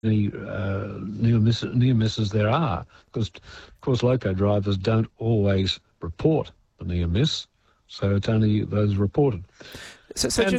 many near misses there are, because of course loco drivers don't always report the near miss, so it's only those reported. Sorry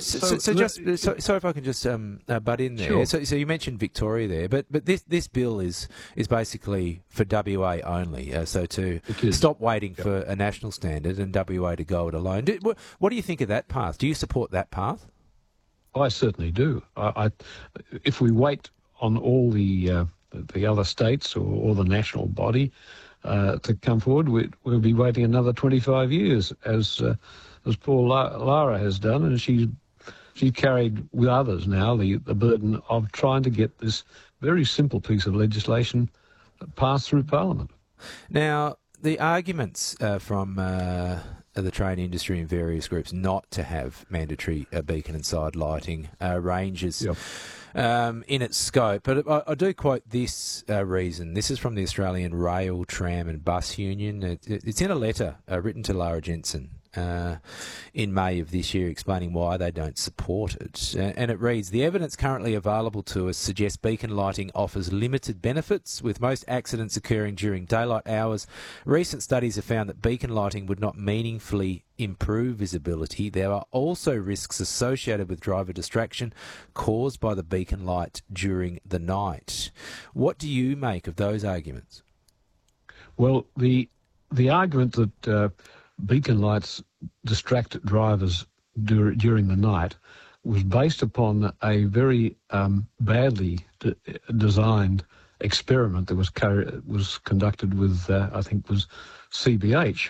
if I can just butt in there. Sure. So you mentioned Victoria there, but this bill is basically for WA only. So to stop waiting for a national standard and WA to go it alone. What do you think of that path? Do you support that path? I certainly do. If we wait on all the other states or the national body to come forward, we'll be waiting another 25 years, as poor Lara has done, and she carried with others now the burden of trying to get this very simple piece of legislation passed through Parliament. Now, the arguments from the train industry and various groups not to have mandatory beacon and side lighting ranges in its scope. But I do quote this reason. This is from the Australian Rail, Tram and Bus Union. It's in a letter written to Lara Jensen in May of this year, explaining why they don't support it. And it reads, the evidence currently available to us suggests beacon lighting offers limited benefits, with most accidents occurring during daylight hours. Recent studies have found that beacon lighting would not meaningfully improve visibility. There are also risks associated with driver distraction caused by the beacon light during the night. What do you make of those arguments? Well, the argument that beacon lights distract drivers during the night was based upon a very badly designed experiment that was conducted with, I think, was CBH,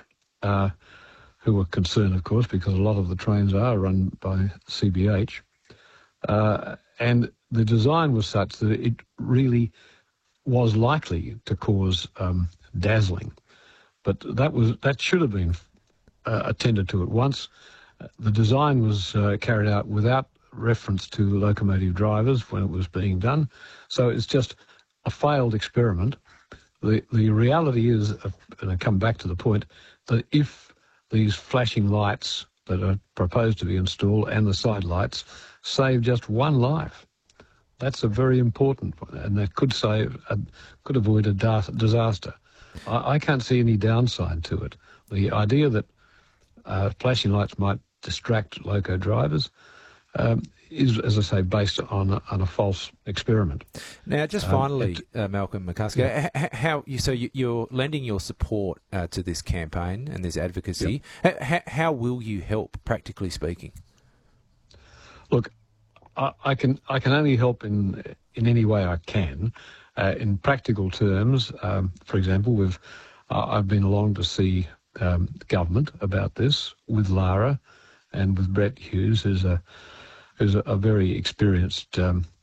who were concerned, of course, because a lot of the trains are run by CBH. And the design was such that it really was likely to cause dazzling. But that should have been attended to at once. The design was carried out without reference to locomotive drivers when it was being done. So it's just a failed experiment. The reality is, and I come back to the point, that if these flashing lights that are proposed to be installed and the side lights save just one life, that's a very important one, and that could avoid a disaster. I can't see any downside to it. The idea that flashing lights might distract loco drivers is, as I say, based on a false experiment. Now, just finally, Malcolm McCusker, you're lending your support to this campaign and this advocacy. Yep. How will you help, practically speaking? Look, I can only help in any way I can. In practical terms, for example, I've been along to see government about this with Lara and with Brett Hughes, who's a very experienced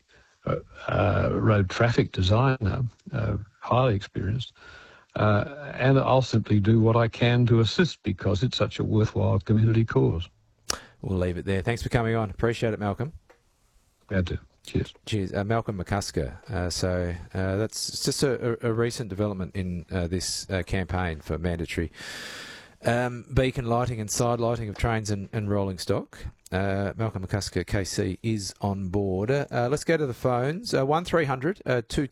road traffic designer, highly experienced, and I'll simply do what I can to assist because it's such a worthwhile community cause. We'll leave it there. Thanks for coming on. Appreciate it, Malcolm. Glad to. Cheers. Cheers. Malcolm McCusker. So that's just a recent development in this campaign for mandatory beacon lighting and side lighting of trains and rolling stock. Malcolm McCusker, KC, is on board. Let's go to the phones. 1300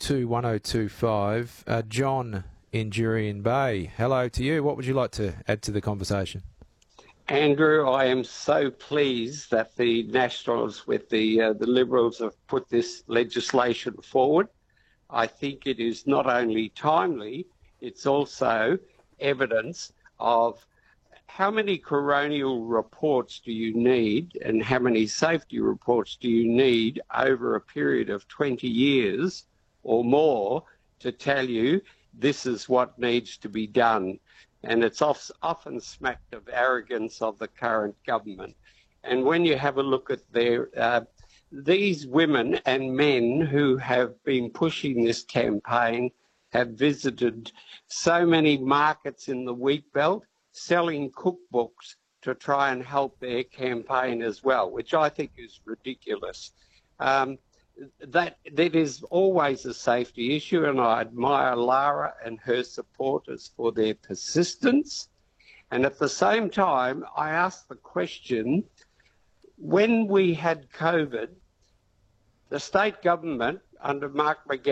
221025. John in Jurien Bay. Hello to you. What would you like to add to the conversation? Andrew, I am so pleased that the Nationals with the Liberals have put this legislation forward. I think it is not only timely, it's also evidence of how many coronial reports do you need and how many safety reports do you need over a period of 20 years or more to tell you this is what needs to be done. And it's often smacked of arrogance of the current government. And when you have a look at these women and men who have been pushing this campaign have visited so many markets in the wheat belt, selling cookbooks to try and help their campaign as well, which I think is ridiculous. That is always a safety issue, and I admire Lara and her supporters for their persistence. And at the same time, I ask the question, when we had COVID, the state government under Mark McGowan